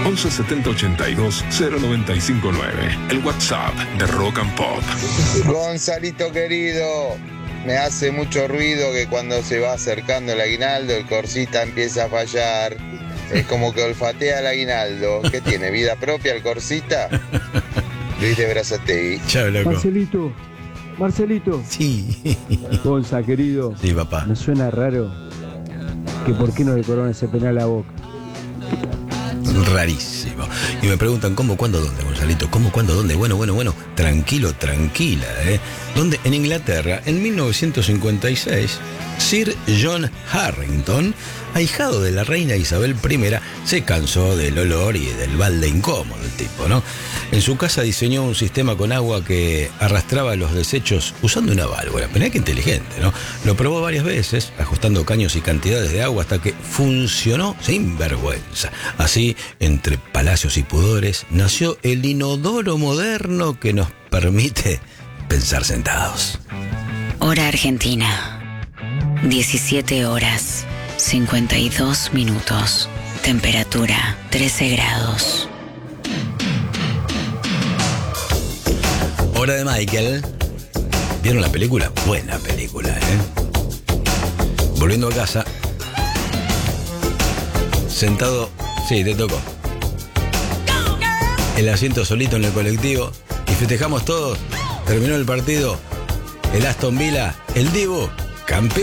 11 70 82 0959. El WhatsApp de Rock and Pop. Gonzalito querido, me hace mucho ruido que cuando se va acercando el aguinaldo, el corsita empieza a fallar. Es como que olfatea el aguinaldo. ¿Qué tiene? ¿Vida propia el corsita? Luis de Berazategui. Chao, loco. Marcelito. Sí. Gonza, querido. Sí, papá. Me suena raro que por qué no le corona ese penal a Boca. Rarísimo. Y me preguntan cómo, cuándo, dónde, Gonzalito. ¿Cómo, cuándo, dónde? Bueno. Tranquilo, tranquila, ¿eh? ¿Dónde? En Inglaterra, en 1956, Sir John Harrington, ahijado de la reina Isabel I, se cansó del olor y del balde incómodo el tipo, ¿no? En su casa diseñó un sistema con agua que arrastraba los desechos usando una válvula. Mirá qué inteligente, ¿no? Lo probó varias veces, ajustando caños y cantidades de agua hasta que funcionó sin vergüenza. Así, entre palacios y pudores, nació el inodoro moderno que nos permite pensar sentados. Hora Argentina. 17 horas, 52 minutos. Temperatura 13 grados. Hora de Michael. ¿Vieron la película? Buena película, ¿eh? Volviendo a casa. Sentado. Sí, te tocó. El asiento solito en el colectivo. Y festejamos todos. Terminó el partido. El Aston Villa, el Dibu, campeón.